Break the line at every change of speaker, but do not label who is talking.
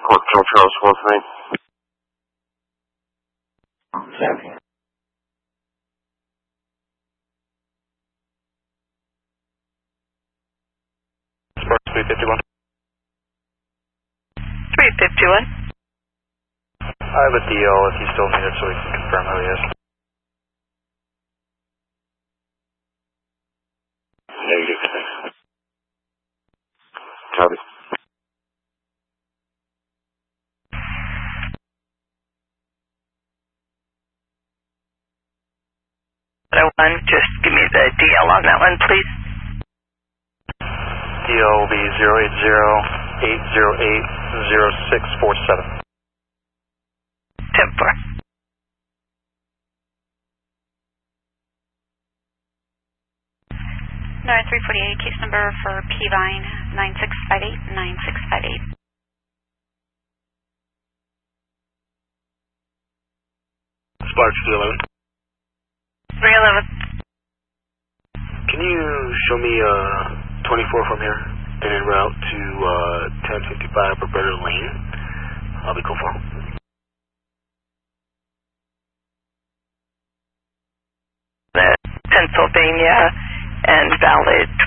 Port Charles, what's the name?
Spark 351.
351.
I have a DL if you still need it so we can confirm who he is.
Negative, thanks. Copy.
Just give me the DL on that one, please.
DL will be 080-808-0647.
10-4.
North 348, case number for P-Vine 9658-9658.
Spark 311.
311.
Can you show me 24 from here and en route to 1055 Roberta Lane? I'll be cool for him.
Pennsylvania and valid